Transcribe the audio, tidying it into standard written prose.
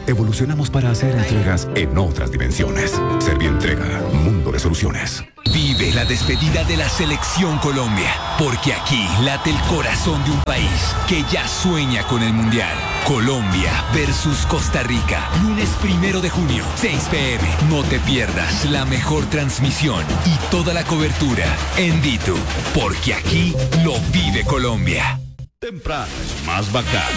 evolucionamos para hacer entregas en otras dimensiones. Servientrega, mundo de soluciones. Vive la despedida de la Selección Colombia, porque aquí late el corazón de un país que ya sueña con el Mundial. Colombia versus Costa Rica, lunes 1 de junio, 6 p.m. No te pierdas la mejor transmisión y toda la cobertura en DITU, porque aquí lo vive Colombia. Temprano es más bacán.